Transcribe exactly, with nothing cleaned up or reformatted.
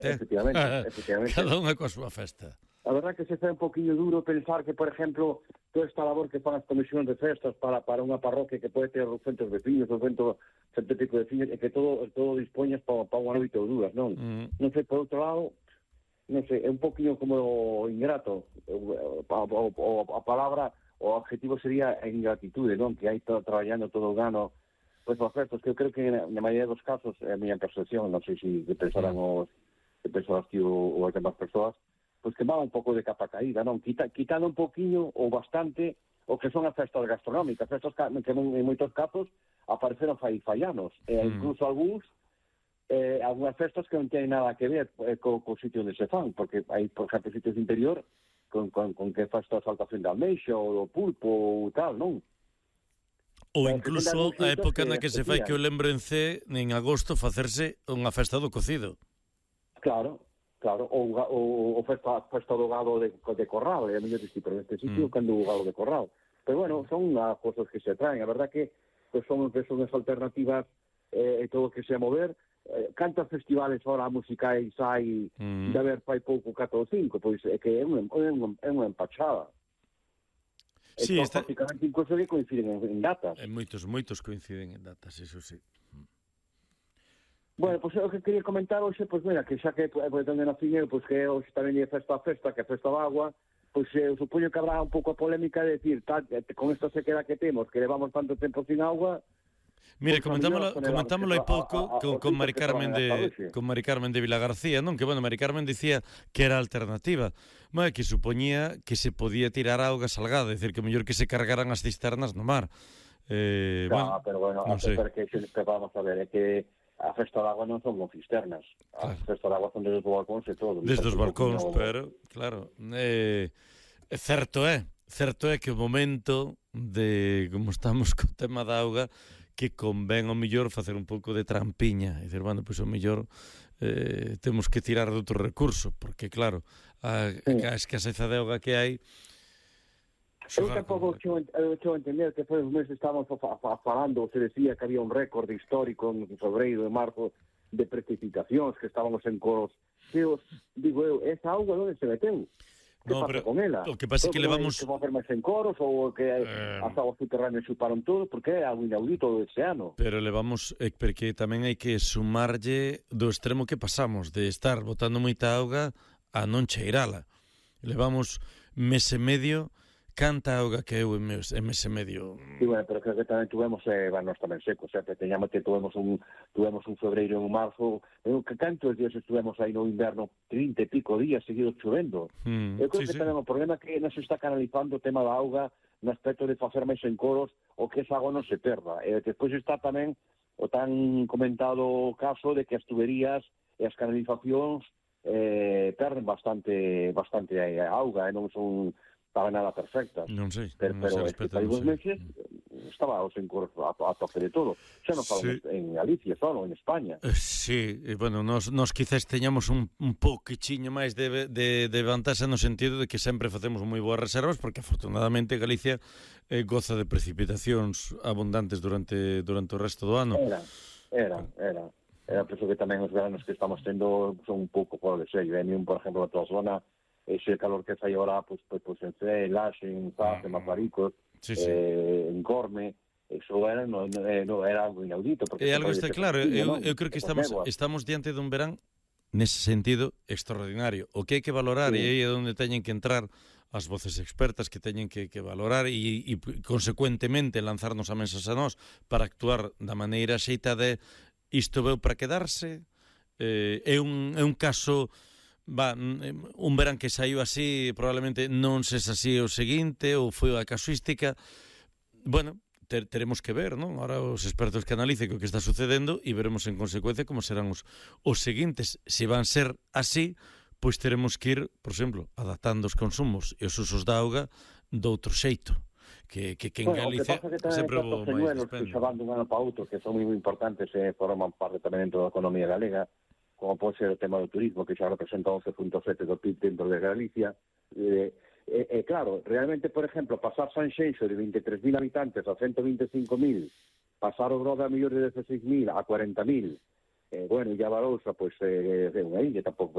eh? Efectivamente, efectivamente. Cada unha coa súa festa. A verdad que se fai un poquinho duro pensar que, por exemplo, toda esta labor que fan as comisións de festas para para unha parroquia que pode ter ducentos veciños, ducentos, cento e pico veciños, e que todo todo dispoñas para pa unha noite ou dúas, non? Mm. Non sei, por outro lado, non sei, é un poquinho como ingrato. A, a, a palabra, o objetivo sería a ingratitude, non? Que hai todo traballando todo o gano pois os festas, que eu creo que na, na maioría dos casos é a miña percepción, non sei se que pensarán os que pensarás que o, as demás persoas, pois que va un pouco de capa caída, non? Quita, quitando un poquinho ou bastante o que son as festas gastronómicas, festas que, que en moitos casos apareceron fai fallanos, e mm. incluso algúns eh, algunhas festas que non teñen nada que ver eh, co, co sitio onde se fan, porque hai, por exemplo, sitios de interior con, con, con que faz toda a saltación de almeixa ou do pulpo ou tal, non? Ou incluso a época na que se fai que eu lembro en C, en agosto, facerse unha festa do cocido. Claro, claro, ou o festa, festa do gado de, de corral, é a mellor dicir, pero neste sitio mm. cando o gado de corral. Pero bueno, son as cosas que se traen, a verdad que pues, son, son as alternativas e eh, todo o que se a mover. Eh, cantos festivales ahora musicais hai mm. de haber fai pouco catro ou cinco, pois é que é unha, é unha, é unha empachada. Sí, entón, está... prácticamente incluso que coinciden en, en datas. E moitos, moitos coinciden en datas, eso sí. Bueno, pois pues, o que quería comentar hoxe, pois pues, mira, que xa que pues, onde nacín eu, pois pues, que hoxe tamén é festa a festa, que é festa da agua, pois pues, eu supoño que habrá un pouco a polémica de decir, tal, con esta sequera que temos, que levamos tanto tempo sin agua. Mire, pues, comentámoslo, comentámoslo hai pouco a, a, con, con Mari Carmen de con Mari Carmen de Vilagarcía, non? Que bueno, Mari Carmen dicía que era alternativa, mas que supoñía que se podía tirar auga salgada, é dicir, que mellor que se cargaran as cisternas no mar. Eh, claro, bueno, pero bueno, non sei. Que, que vamos a ver, é que a festa de agua non son con cisternas. A claro. festa de agua son desde os balcóns e todo. Desde os balcóns, pero, claro, eh, certo é, certo é que o momento de, como estamos co tema da auga, que convén ao mellor facer un pouco de trampiña, e dizer, bueno, pois ao mellor eh, temos que tirar de outro recurso, porque claro, a, sí. a escaseza de auga que hai. Eu tampouco chego a entender que foi uns meses estábamos falando, se decía que había un récord histórico en febreiro e marzo de precipitacións, que estábamos en coros feos. Digo eu, esa auga onde se meteu? Que no, pasa pero con ela? O que pasa é que levamos... Que vão fer máis en coros ou que eh... as aguas subterráneas chuparon todo, porque é algo inaudito do océano. Pero levamos, eh, porque tamén hai que sumarlle do extremo que pasamos, de estar botando moita auga a non cheirala. Levamos mes e medio, canta auga que eu en mes, en mes e medio. Sí, bueno, pero que tamén tuvemos, eh, bueno, tamén secos, eh, teñamos que tuvemos un, tuvemos un febreiro e un marzo, eu, que cantos días estuvemos aí no inverno, trinta e pico días seguidos chovendo. Mm, eu creo sí, que sí. Tamén o problema é que non se está canalizando o tema da auga no aspecto de facer máis encoros o que esa auga non se perda. E despois está tamén o tan comentado caso de que as tuberías e as canalizacións eh, perden bastante bastante auga e non son para nada perfectas. Non sei, pero, non sei pero respecto, hai non uns meses estaba os encoros a, a tope de todo. Xa non falo sí. en Galicia, só en España. Eh, sí, e, bueno, nos, nos quizás teñamos un, un pouquichiño máis de, de, de vantaxe no sentido de que sempre facemos moi boas reservas, porque afortunadamente Galicia eh, goza de precipitacións abundantes durante durante o resto do ano. Era, era, era. Era por eso que tamén os veranos que estamos tendo son un pouco por de sello. Eh? Por exemplo, a tua zona, ese calor que fai ahora, pues, pues, pues en Cee, en Laxe, en Zaz, en Mazaricos, sí, sí. eh, en Corme, eso era, no, no, era algo inaudito. É algo está claro, eu, eu creo que estamos, estamos diante dun verán, nese sentido, extraordinario. O que hai que valorar, sí. E aí é onde teñen que entrar as voces expertas que teñen que, que valorar e, e, consecuentemente, lanzarnos a mensas a nós para actuar da maneira xeita de isto veu para quedarse, eh, é, un, é un caso... Va, un verán que saiu así, probablemente non se así o seguinte, ou foi a casuística. Bueno, ter, teremos que ver, non? Ahora os expertos que analicen o que está sucedendo e veremos en consecuencia como serán os, os seguintes. Se van ser así, pois teremos que ir, por exemplo, adaptando os consumos e os usos da auga do outro xeito. Que, que, que en bueno, Galicia que que sempre houve máis dispendio. Que xa van dun ano para outro, que son moi importantes e eh, forman parte tamén dentro da economía galega, como pode ser o tema do turismo, que xa representa once punto sete do P I B dentro de Galicia. E, eh, eh, claro, realmente, por exemplo, pasar Sanxenxo de vinte e tres mil habitantes a ciento vinte e cinco mil, pasar o Groda a mellor de dieciséis mil a cuarenta mil, eh, bueno, e a Barousa, pois, eh, é unha illa, tampouco